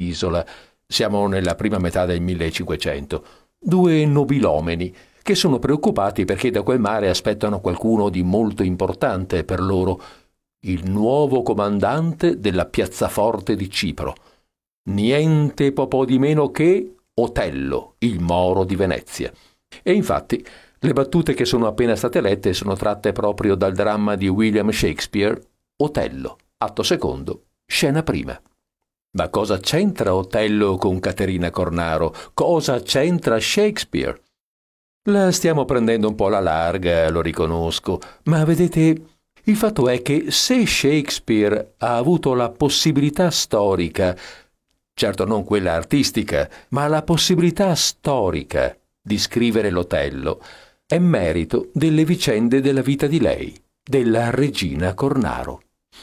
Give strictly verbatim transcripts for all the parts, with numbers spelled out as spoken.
dell'isola. Siamo nella prima metà del millecinquecento. Due nobilomeni che sono preoccupati perché da quel mare aspettano qualcuno di molto importante per loro, il nuovo comandante della piazzaforte di Cipro. Niente po' di meno che Otello, il Moro di Venezia. E infatti le battute che sono appena state lette sono tratte proprio dal dramma di William Shakespeare, Otello, atto secondo, scena prima. Ma cosa c'entra Otello con Caterina Cornaro? Cosa c'entra Shakespeare? La stiamo prendendo un po' alla larga, lo riconosco, ma vedete, il fatto è che se Shakespeare ha avuto la possibilità storica, certo non quella artistica, ma la possibilità storica di scrivere l'Otello, è merito delle vicende della vita di lei, della regina Cornaro.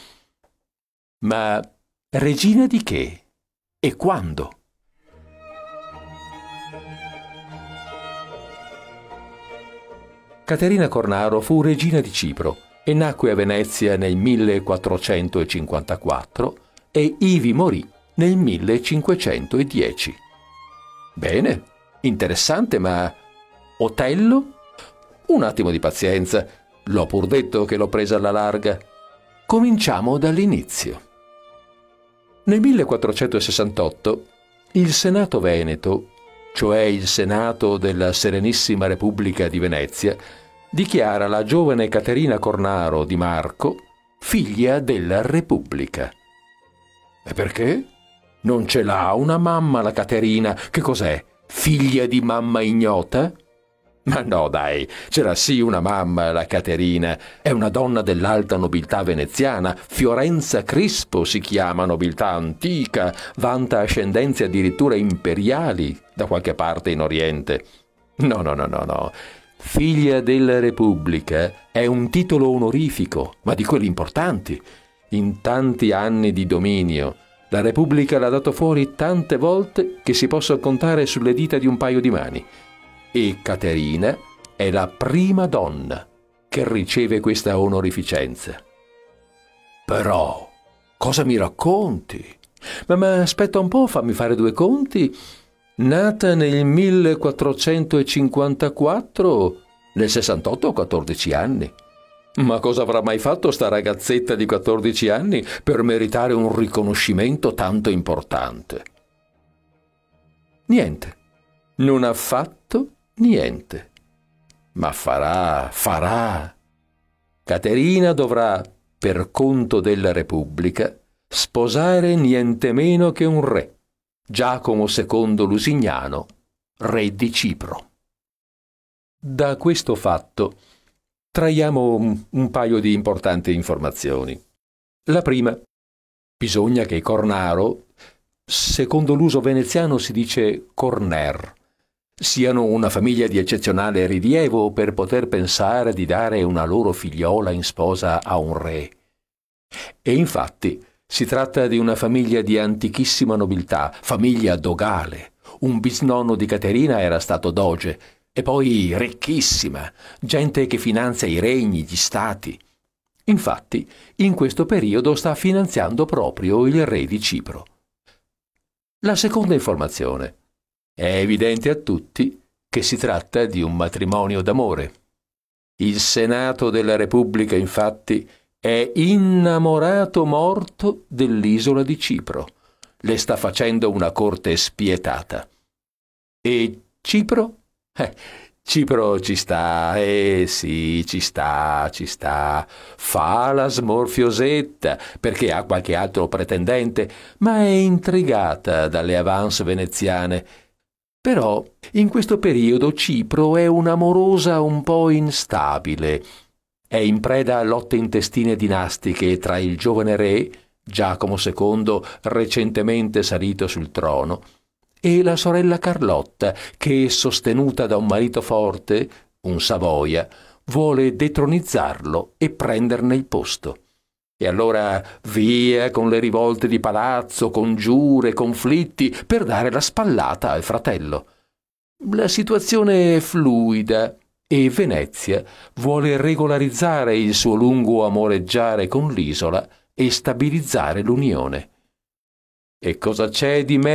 Ma regina di che? E quando? Caterina Cornaro fu regina di Cipro e nacque a Venezia nel millequattrocentocinquantaquattro e ivi morì nel millecinquecentodieci. Bene, interessante, ma Otello? Un attimo di pazienza, l'ho pur detto che l'ho presa alla larga. Cominciamo dall'inizio. Nel millequattrocentosessantotto il Senato Veneto, cioè il Senato della Serenissima Repubblica di Venezia, dichiara la giovane Caterina Cornaro di Marco figlia della Repubblica. E perché? Non ce l'ha una mamma la Caterina? Che cos'è? Figlia di mamma ignota? Ma no, dai, c'era sì una mamma, la Caterina. È una donna dell'alta nobiltà veneziana. Fiorenza Crispo si chiama, nobiltà antica, vanta ascendenze addirittura imperiali da qualche parte in Oriente. No, no, no, no, no. Figlia della Repubblica è un titolo onorifico, ma di quelli importanti. In tanti anni di dominio, la Repubblica l'ha dato fuori tante volte che si possa contare sulle dita di un paio di mani. E Caterina è la prima donna che riceve questa onorificenza. Però, cosa mi racconti? Ma, ma aspetta un po', fammi fare due conti. Nata nel millequattrocentocinquantaquattro, nel sessantotto ho quattordici anni. Ma cosa avrà mai fatto sta ragazzetta di quattordici anni per meritare un riconoscimento tanto importante? Niente. Non ha fatto niente. Ma farà, farà. Caterina dovrà, per conto della Repubblica, sposare niente meno che un re, Giacomo secondo Lusignano, re di Cipro. Da questo fatto traiamo un, un paio di importanti informazioni. La prima, bisogna che Cornaro, secondo l'uso veneziano si dice Corner, siano una famiglia di eccezionale rilievo per poter pensare di dare una loro figliola in sposa a un re. E infatti si tratta di una famiglia di antichissima nobiltà, famiglia dogale. Un bisnonno di Caterina era stato doge, e poi ricchissima, gente che finanzia i regni, gli stati. Infatti, in questo periodo sta finanziando proprio il re di Cipro. La seconda informazione. È evidente a tutti che si tratta di un matrimonio d'amore. Il Senato della Repubblica, infatti, è innamorato morto dell'isola di Cipro. Le sta facendo una corte spietata. E Cipro? Eh, Cipro ci sta, eh sì, ci sta, ci sta. Fa la smorfiosetta perché ha qualche altro pretendente, ma è intrigata dalle avance veneziane. Però in questo periodo Cipro è un'amorosa un po' instabile. È in preda a lotte intestine dinastiche tra il giovane re, Giacomo secondo, recentemente salito sul trono, e la sorella Carlotta, che, sostenuta da un marito forte, un Savoia, vuole detronizzarlo e prenderne il posto. E allora via con le rivolte di palazzo, congiure, conflitti, per dare la spallata al fratello. La situazione è fluida e Venezia vuole regolarizzare il suo lungo amoreggiare con l'isola e stabilizzare l'unione. E cosa c'è di meglio